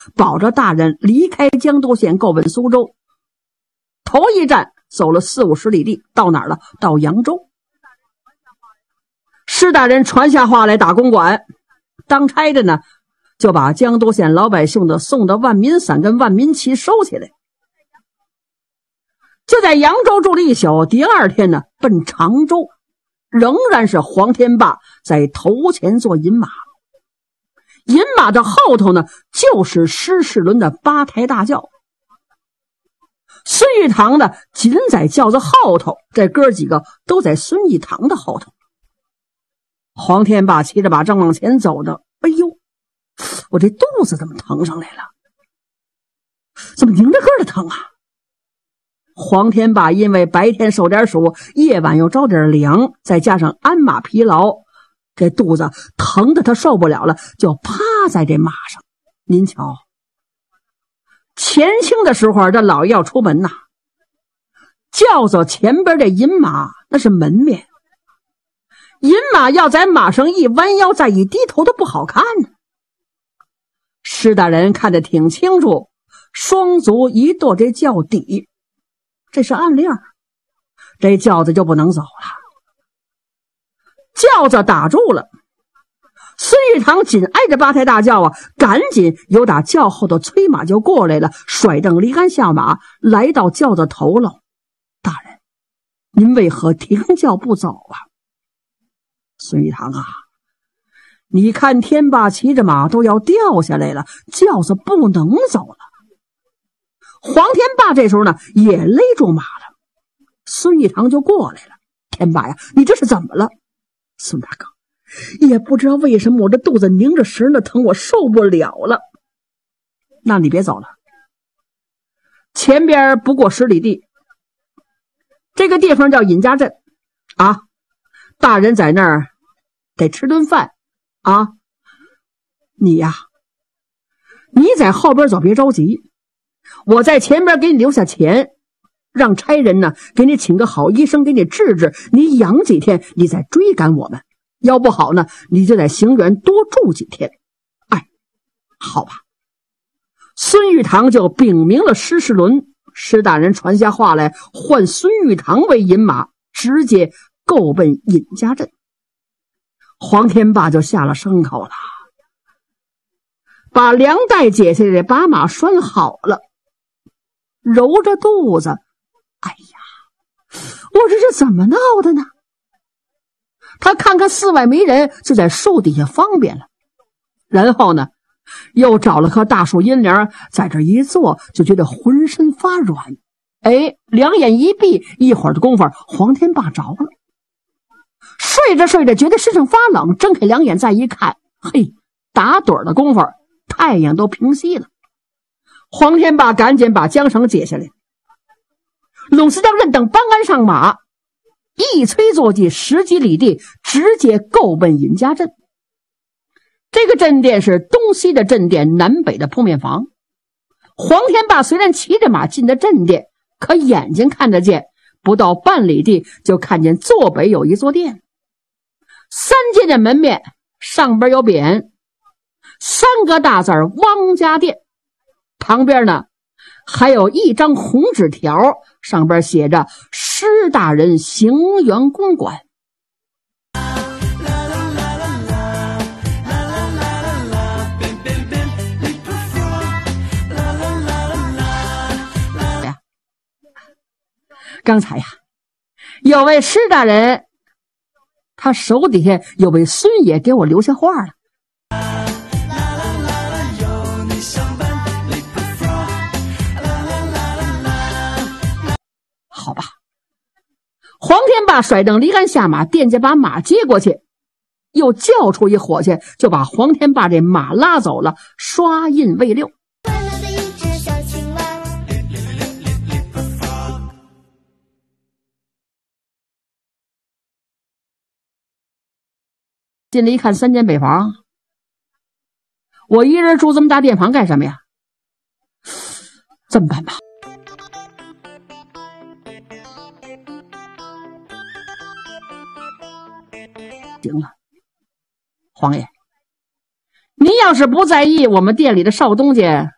保着大人离开江都县，够奔苏州。头一站走了40-50里地，到哪儿了？到扬州。施大人传下话来，打公馆当差的呢，就把江都县老百姓的送的万民伞跟万民旗收起来。就在扬州住了一宿，第二天呢，奔常州，仍然是黄天霸在头前做银马。银马的后头呢，就是施世伦的八抬大轿。孙玉堂呢，紧在轿子后头，这哥几个都在孙玉堂的后头。黄天霸骑着马正往前走的，哎呦，我这肚子怎么疼上来了？怎么拧着个的疼啊？黄天霸因为白天受点暑，夜晚又着点凉，再加上鞍马疲劳，这肚子疼得他受不了了，就趴在这马上。您瞧，前清的时候，这老爷要出门呐，轿子前边这银马那是门面，银马要在马上一弯腰再一低头的不好看呢。施大人看得挺清楚，双足一跺这轿底，这是暗令，这轿子就不能走了。轿子打住了，孙玉堂紧挨着八抬大轿啊，赶紧由打轿后的催马就过来了，甩蹬离鞍下马，来到轿子头喽。大人，您为何停轿不走啊？孙玉堂啊，你看天霸骑着马都要掉下来了，轿子不能走了。黄天霸这时候呢也勒住马了，孙玉堂就过来了。天霸呀，你这是怎么了？孙大哥，也不知道为什么我这肚子拧着绳的疼，我受不了了。那你别走了，前边不过10里地，这个地方叫尹家镇啊，大人在那儿得吃顿饭啊。你呀，你在后边走，别着急，我在前边给你留下钱，让差人呢给你请个好医生给你治治，你养几天你再追赶我们，要不好呢你就在行辕多住几天。哎，好吧。孙玉堂就禀明了施世伦，施大人传下话来，换孙玉堂为银马，直接够奔尹家镇。黄天霸就下了牲口了，把粮带解下来，把马拴好了，揉着肚子，哎呀，我这是怎么闹的呢？他看看四外没人，就在树底下方便了。然后呢，又找了棵大树阴凉，在这一坐，就觉得浑身发软。哎，两眼一闭，一会儿的功夫，黄天霸着了。睡着睡着，觉得身上发冷，睁开两眼再一看，嘿，打盹的功夫，太阳都平息了。黄天霸赶紧把缰绳解下来，拢是将任等搬鞍上马，一催坐骑10几里地，直接够奔尹家镇。这个镇店是东西的镇店，南北的铺面房。黄天霸虽然骑着马进的镇店，可眼睛看得见，不到半里地就看见坐北有一座店，3间的门面，上边有匾，3个大字汪家店，旁边呢还有一张红纸条，上边写着施大人行辕公馆。刚才呀，有位施大人，他手底下有位孙爷给我留下话了。好吧，黄天霸甩蹬离鞍下马，店家把马接过去，又叫出一伙去，就把黄天霸这马拉走了，刷印未溜。进来一看，3间北房，我一人住这么大店房干什么呀？这么办吧，行了，黄爷，您要是不在意我们店里的少东家